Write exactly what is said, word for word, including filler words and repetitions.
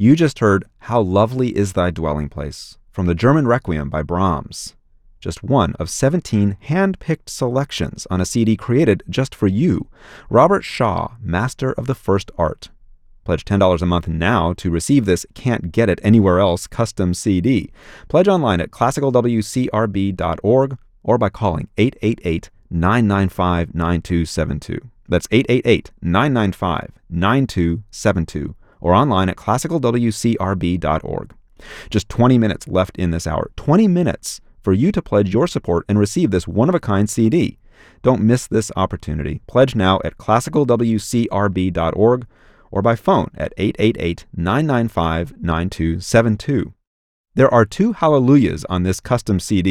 You just heard How Lovely Is Thy Dwelling Place from the German Requiem by Brahms. Just one of seventeen hand-picked selections on a C D created just for you. Robert Shaw, master of the first art. Pledge ten dollars a month now to receive this Can't Get It Anywhere Else custom C D. Pledge online at classical w c r b dot org or by calling eight eight eight, nine nine five, nine two seven two. That's eight eight eight, nine nine five, nine two seven two. Or online at classical w c r b dot org. Just twenty minutes left in this hour. twenty minutes for you to pledge your support and receive this one-of-a-kind C D. Don't miss this opportunity. Pledge now at classical w c r b dot org or by phone at eight eight eight, nine nine five, nine two seven two. There are two hallelujahs on this custom C D.